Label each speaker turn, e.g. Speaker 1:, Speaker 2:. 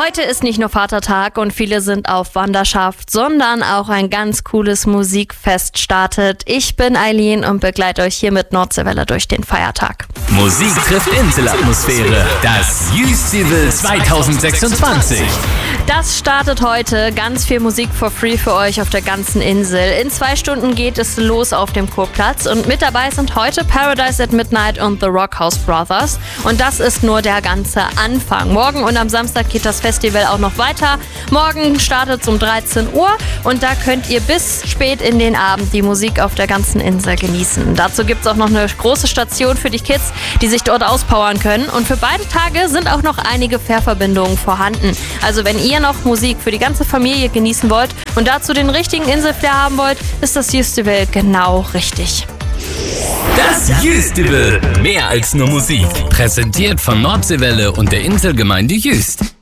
Speaker 1: Heute ist nicht nur Vatertag und viele sind auf Wanderschaft, sondern auch ein ganz cooles Musikfest startet. Ich bin Eileen und begleite euch hier mit Nordseewelle durch den Feiertag.
Speaker 2: Musik trifft Inselatmosphäre. Das Jüstival 2026.
Speaker 1: Das startet heute. Ganz viel Musik for free für euch auf der ganzen Insel. In 2 Stunden geht es los auf dem Kurplatz und mit dabei sind heute Paradise at Midnight und The Rockhouse Brothers. Und das ist nur der ganze Anfang. Morgen und am Samstag geht das Festival auch noch weiter. Morgen startet es um 13 Uhr und da könnt ihr bis spät in den Abend die Musik auf der ganzen Insel genießen. Dazu gibt es auch noch eine große Station für die Kids, die sich dort auspowern können. Und für beide Tage sind auch noch einige Fährverbindungen vorhanden. Also wenn ihr noch Musik für die ganze Familie genießen wollt und dazu den richtigen Inselflair haben wollt, ist das Jüstival genau richtig.
Speaker 2: Das Jüstival. Mehr als nur Musik. Präsentiert von Nordseewelle und der Inselgemeinde Jüst.